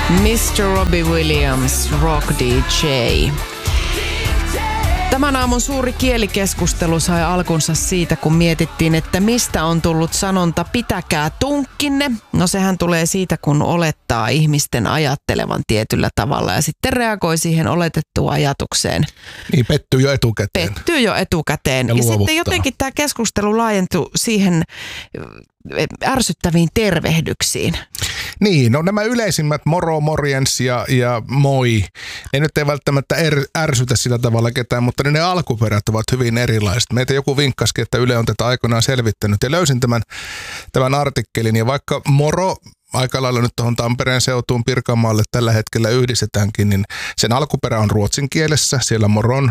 Mr. Robbie Williams, Rock DJ. Tämän aamun suuri kielikeskustelu sai alkunsa siitä, kun mietittiin, että mistä on tullut sanonta pitäkää tunkkinne. No sehän tulee siitä, kun olettaa ihmisten ajattelevan tietyllä tavalla ja sitten reagoi siihen oletettuun ajatukseen. Niin, pettyy jo etukäteen. Ja sitten jotenkin tämä keskustelu laajentui siihen ärsyttäviin tervehdyksiin. Niin, no nämä yleisimmät moro, morjens ja moi, ne nyt ei välttämättä ärsytä sillä tavalla ketään, mutta ne alkuperät ovat hyvin erilaiset. Meitä joku vinkkasikin, että Yle on tätä aikoinaan selvittänyt ja löysin tämän artikkelin ja vaikka moro aika lailla nyt tuohon Tampereen seutuun Pirkanmaalle tällä hetkellä yhdistetäänkin, niin sen alkuperä on ruotsin kielessä, siellä moron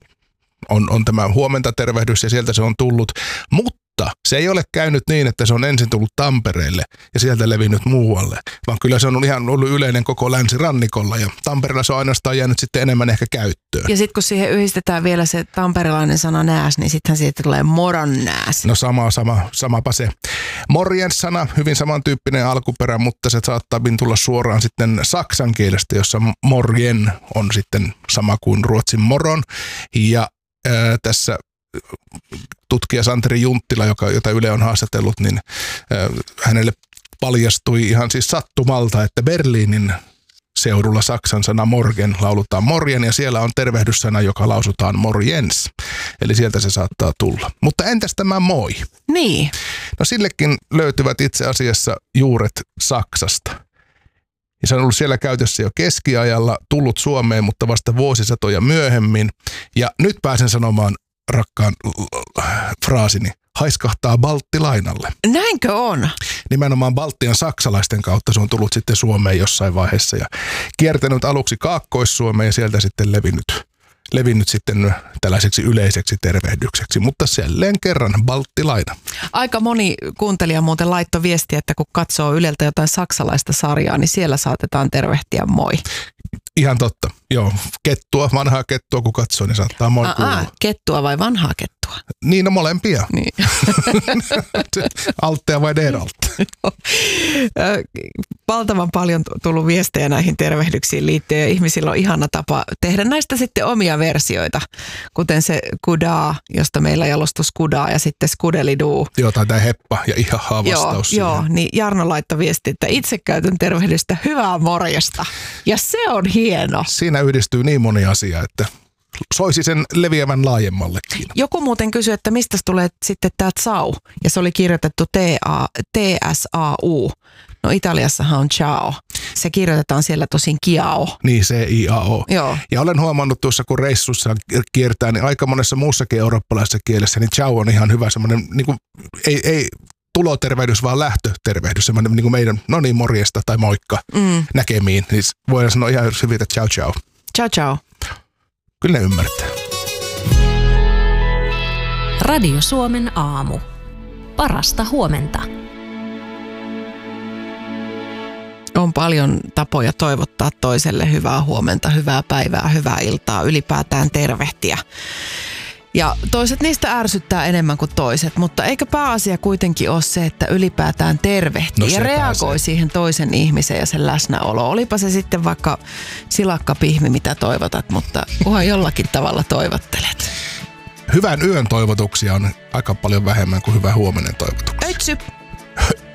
on tämä huomenta tervehdys ja sieltä se on tullut, mutta se ei ole käynyt niin, että se on ensin tullut Tampereelle ja sieltä levinnyt muualle, vaan kyllä se on ihan ollut yleinen koko länsirannikolla ja Tampereella se on ainoastaan jäänyt sitten enemmän ehkä käyttöön. Ja sitten kun siihen yhdistetään vielä se tamperelainen sana nääs, niin sittenhän siitä tulee moron nääs. No samapa se. Morjens-sana, hyvin samantyyppinen alkuperä, mutta se saattaa tulla suoraan sitten saksan kielestä, jossa morjen on sitten sama kuin ruotsin moron ja tässä tutkija Santeri Junttila, jota Yle on haastatellut, niin hänelle paljastui ihan siis sattumalta, että Berliinin seudulla saksan sana morgen laulutaan morjen ja siellä on tervehdyssana, joka lausutaan morjens. Eli sieltä se saattaa tulla. Mutta entäs tämä moi? Niin. No sillekin löytyvät itse asiassa juuret Saksasta. Ja se on ollut siellä käytössä jo keskiajalla, tullut Suomeen, mutta vasta vuosisatoja myöhemmin. Ja nyt pääsen sanomaan rakkaan fraasini, haiskahtaa balttilainalle. Näinkö on? Nimenomaan Baltian saksalaisten kautta se on tullut sitten Suomeen jossain vaiheessa ja kiertänyt aluksi Kaakkois-Suomeen ja sieltä sitten levinnyt sitten tällaiseksi yleiseksi tervehdykseksi, mutta jälleen kerran balttilaina. Aika moni kuuntelija muuten laittoi viestiä, että kun katsoo Yleltä jotain saksalaista sarjaa, niin siellä saatetaan tervehtiä moi. Ihan totta. Joo, vanhaa kettua kun katsoo, niin saattaa moi kuulua. Kettua vai vanhaa kettua? Niin, no molempia. Niin. Alttea vai deralt? Valtavan paljon tullut viestejä näihin tervehdyksiin liittyen ja ihmisillä on ihana tapa tehdä näistä sitten omia versioita, kuten se kudaa, josta meillä jalostus kudaa ja sitten skudeliduu. Joo, tai tämä heppa ja ihahaa vastaus. Joo, niin Jarno laittoi viesti, että itse käytän tervehdystä hyvää morjesta ja se on hieno. Siinä yhdistyy niin moni asia, että soisi sen leviävän laajemmallekin. Joku muuten kysyi, että mistä tulee sitten tämä tsau, ja se oli kirjoitettu T-S-A-U. No Italiassahan on ciao. Se kirjoitetaan siellä tosin kiao. Niin, C-I-A-O. Joo. Ja olen huomannut tuossa, kun reissussa kiertää, niin aika monessa muussakin eurooppalaisessa kielessä, niin ciao on ihan hyvä semmoinen, niin kuin, ei tulotervehdys, vaan lähtötervehdys. Semmoinen niin kuin meidän, no niin, morjesta tai moikka näkemiin. Niin voidaan sanoa ihan hyvin, että ciao ciao. Ciao ciao. Kyllä ne ymmärtää. Radio Suomen aamu. Parasta huomenta. On paljon tapoja toivottaa toiselle hyvää huomenta, hyvää päivää, hyvää iltaa, ylipäätään tervehtiä. Ja toiset niistä ärsyttää enemmän kuin toiset, mutta eikö pääasia kuitenkin ole se, että ylipäätään tervehtii ja reagoi siihen toisen ihmisen ja sen läsnäolo. Olipa se sitten vaikka silakkapihmi, mitä toivotat, mutta kunhan jollakin tavalla toivottelet. Hyvän yön toivotuksia on aika paljon vähemmän kuin hyvän huomenen toivotuksia. Öitsy!